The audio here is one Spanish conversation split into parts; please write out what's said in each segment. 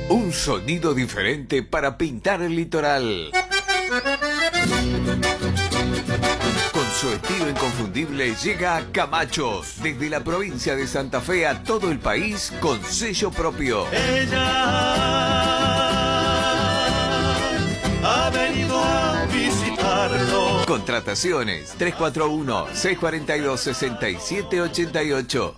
Un sonido diferente para pintar el litoral. Con su estilo inconfundible llega a Camachos, desde la provincia de Santa Fe a todo el país con sello propio. Ella ha venido a visitarnos. Contrataciones 341-642-6788.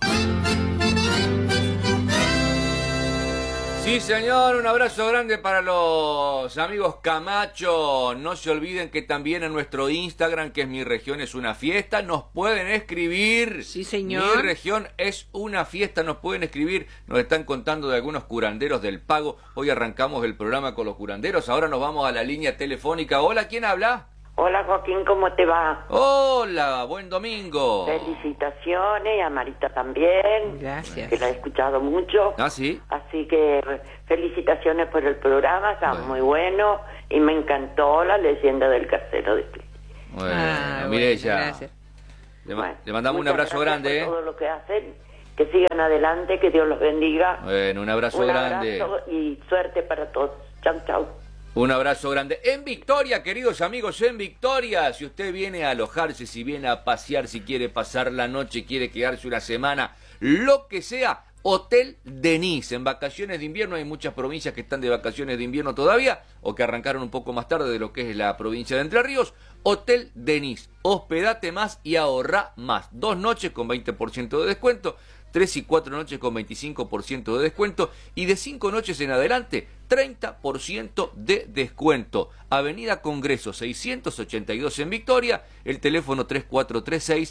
Sí, señor, un abrazo grande para los amigos Camacho. No se olviden que también en nuestro Instagram, que es Mi Región es una Fiesta, nos pueden escribir. Sí, señor. Mi Región es una Fiesta, nos pueden escribir. Nos están contando de algunos curanderos del pago. Hoy arrancamos el programa con los curanderos. Ahora nos vamos a la línea telefónica. Hola, ¿quién habla? Hola Joaquín, ¿cómo te va? Hola, buen domingo. Felicitaciones, a Marita también. Gracias. Que la he escuchado mucho. ¿Ah, sí? Así que felicitaciones por el programa, está muy bueno. Y me encantó la leyenda del cartero de Flick. Bueno, mire ella. Gracias. Le mandamos un abrazo grande. Por todo lo que hacen, que sigan adelante, que Dios los bendiga. Bueno, un abrazo grande. Un abrazo y suerte para todos. Chau, chau. Un abrazo grande. En Victoria, queridos amigos, en Victoria. Si usted viene a alojarse, si viene a pasear, si quiere pasar la noche, quiere quedarse una semana, lo que sea, Hotel Denis. En vacaciones de invierno hay muchas provincias que están de vacaciones de invierno todavía, o que arrancaron un poco más tarde de lo que es la provincia de Entre Ríos. Hotel Denis. Hospedate más y ahorra más. 2 noches con 20% de descuento. 3 y 4 noches con 25% de descuento y de 5 noches en adelante 30% de descuento. Avenida Congreso 682 en Victoria, el teléfono 3436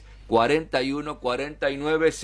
4149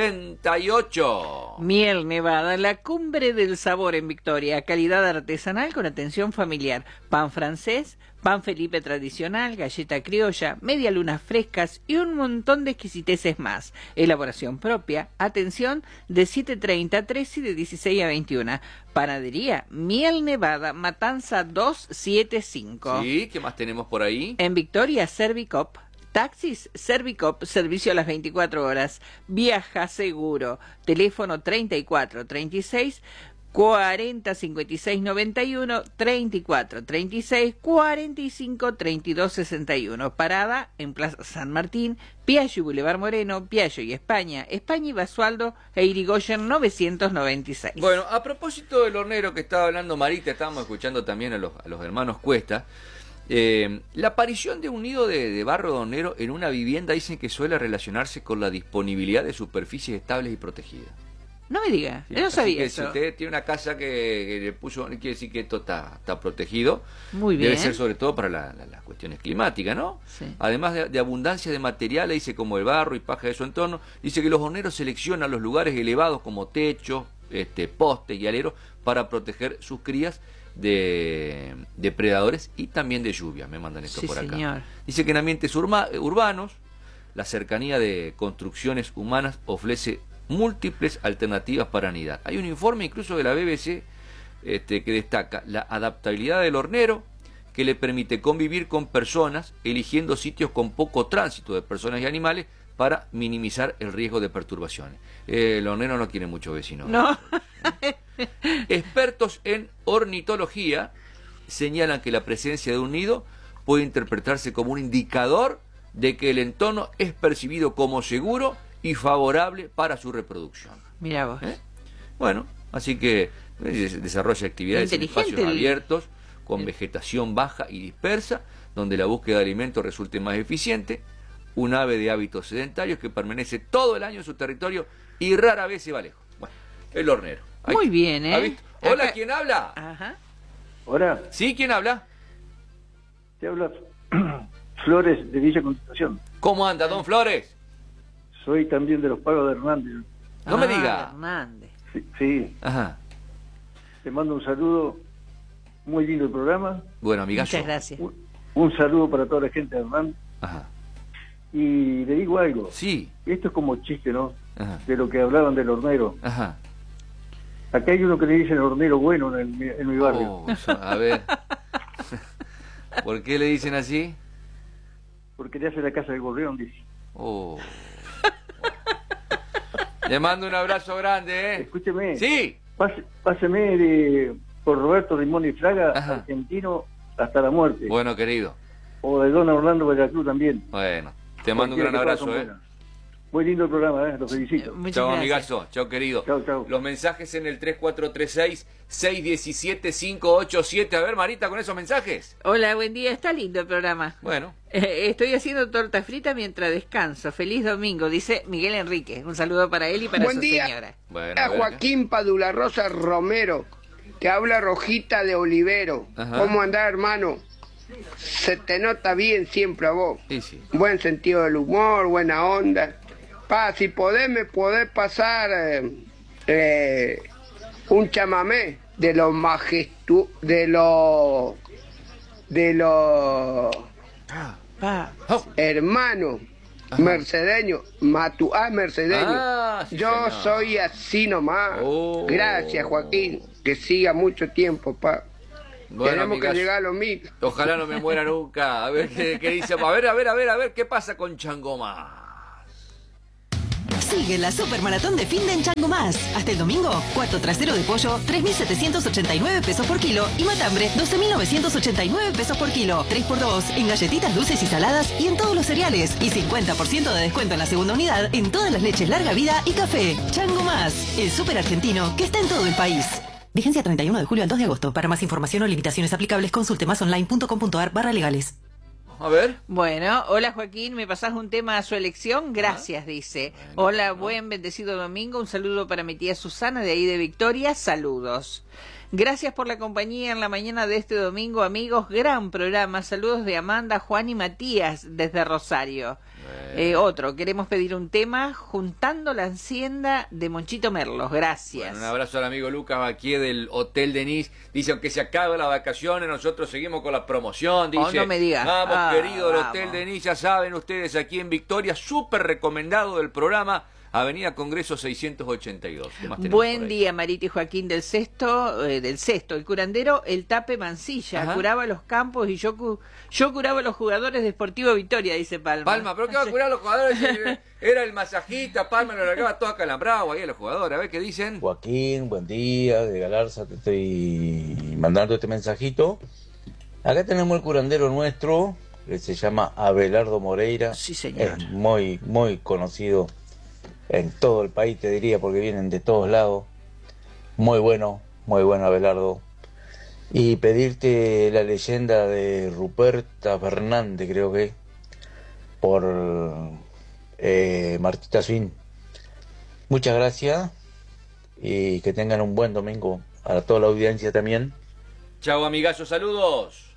68. Miel Nevada, la cumbre del sabor en Victoria, calidad artesanal con atención familiar, pan francés, pan Felipe tradicional, galleta criolla, media lunas frescas y un montón de exquisiteces más. Elaboración propia, atención de 7:30 a 3 y de 16 a 21. Panadería Miel Nevada, Matanza 275. Sí, ¿qué más tenemos por ahí? En Victoria, Servicop. Taxis Servicop, servicio a las 24 horas. Viaja seguro. Teléfono 3436 40 56 91 34 36 45 32 61. Parada en Plaza San Martín, Piaggio y Boulevard Moreno, Piaggio y España y Basualdo e Irigoyen 996. Bueno, a propósito del hornero que estaba hablando Marita, estábamos escuchando también a los hermanos Cuesta. La aparición de un nido de barro de hornero en una vivienda dicen que suele relacionarse con la disponibilidad de superficies estables y protegidas. No me diga, Sí, yo no sabía que eso. si usted tiene una casa que le puso, quiere decir que esto está protegido. Muy bien. Debe ser sobre todo para las cuestiones climáticas, ¿no? Sí. Además de abundancia de materiales, dice, como el barro y paja de su entorno, dice que los horneros seleccionan los lugares elevados como techos, postes y aleros para proteger sus crías de depredadores y también de lluvia. Me mandan esto Sí, por acá. señor. Dice que en ambientes urbanos la cercanía de construcciones humanas ofrece múltiples alternativas para anidar. Hay un informe incluso de la BBC que destaca la adaptabilidad del hornero, que le permite convivir con personas, eligiendo sitios con poco tránsito de personas y animales para minimizar el riesgo de perturbaciones. El hornero no quiere mucho vecino. No. Expertos en ornitología señalan que la presencia de un nido puede interpretarse como un indicador de que el entorno es percibido como seguro y favorable para su reproducción. Mira vos. Bueno, así que desarrolla actividades en Inteligente espacios abiertos, con vegetación baja y dispersa, donde la búsqueda de alimentos resulte más eficiente. Un ave de hábitos sedentarios que permanece todo el año en su territorio y rara vez se va lejos. Bueno, el hornero. Ahí Muy está. bien, ¿Ha visto? Hola, Acá- ¿quién habla? Ajá. Hola, ¿Sí? ¿Quién habla? te habla Flores de Villa Constitución. ¿Cómo anda, don Flores? Soy también de los pagos de Hernández. No me diga. Hernández. Sí, Ajá. te mando un saludo, muy lindo el programa. Bueno, amigazo. Muchas gracias. Un saludo para toda la gente de Hernández. Ajá. Y le digo algo, Sí. esto es como chiste, ¿no? Ajá. De lo que hablaban del hornero. Ajá. Acá hay uno que le dicen hornero bueno en mi barrio. A ver. ¿Por qué le dicen así? Porque le hace la casa del gorrión, dice. Le mando un abrazo grande, ¿eh? Escúcheme. Sí. Páseme por Roberto Rimón y Fraga, Ajá. argentino hasta la muerte. Bueno, querido. O de Don Orlando Veracruz también. Bueno, te mando un Cualquiera gran que abrazo, son buenas. Muy lindo el programa, lo felicito. Muchas Chao, gracias. amigazo. Chao, querido. Chau, chau. Los mensajes en el 3436-617-587. A ver, Marita, con esos mensajes. Hola, buen día. Está lindo el programa. Bueno. Estoy haciendo torta frita mientras descanso. Feliz domingo, dice Miguel Enrique. Un saludo para él y para Buen su día. señora. Bueno, A ver, Joaquín Padula Rosa Romero, te habla Rojita de Olivero. Ajá. ¿Cómo andás, hermano? Se te nota bien siempre a vos. Sí, sí. Buen sentido del humor, buena onda. Si podés, me podés pasar un chamamé de los Pa. hermanos mercedeños, mercedeños. Ah, sí, Yo señor. soy así nomás. Oh. Gracias, Joaquín. Que siga mucho tiempo, pa. Bueno, Tenemos amigas, que llegar a los 1000. ojalá no me muera nunca. A ver qué dice. A ver, ¿qué pasa con Changomás? Sigue la Supermaratón de fin de en Chango Más. Hasta el domingo, cuarto trasero de pollo, 3.789 pesos por kilo. Y matambre, 12.989 pesos por kilo. 3x2 en galletitas dulces y saladas y en todos los cereales. Y 50% de descuento en la segunda unidad en todas las leches larga vida y café. Chango Más, el súper argentino que está en todo el país. Vigencia 31 de julio al 2 de agosto. Para más información o limitaciones aplicables, consulte masonline.com.ar/legales. A ver. Bueno, hola Joaquín, ¿me pasás un tema a su elección? Gracias, dice. Hola, buen bendecido domingo, un saludo para mi tía Susana de ahí de Victoria, saludos. Gracias por la compañía en la mañana de este domingo, amigos, gran programa, saludos de Amanda, Juan y Matías desde Rosario. Otro, queremos pedir un tema, Juntando la Hacienda de Monchito Merlos, gracias. Bueno, un abrazo al amigo Lucas aquí del Hotel Denis. Dice, aunque se acabe las vacaciones, nosotros seguimos con la promoción. Dice, no me digas. Vamos, querido, el Vamos. Hotel Denis, ya saben ustedes, aquí en Victoria, súper recomendado del programa, Avenida Congreso 682. ¿Qué más tenemos por Buen ahí? día, Marita y Joaquín del Sexto, el curandero, el Tape Mancilla, Ajá. curaba los campos y yo curaba a los jugadores de Sportivo Victoria, dice Palma. Palma, ¿pero qué va a curar a los jugadores? Era el masajista, Palma lo largaba todo acalambrado ahí a los jugadores. A ver qué dicen. Joaquín, buen día, de Galarza te estoy mandando este mensajito. Acá tenemos el curandero nuestro, que se llama Abelardo Moreira. Sí, señor. Es muy, muy conocido en todo el país, te diría, porque vienen de todos lados. Muy bueno Abelardo. Y pedirte la leyenda de Ruperta Fernández, creo que, por Martita Swin. Muchas gracias y que tengan un buen domingo. A toda la audiencia también. Chao, amigazo, saludos.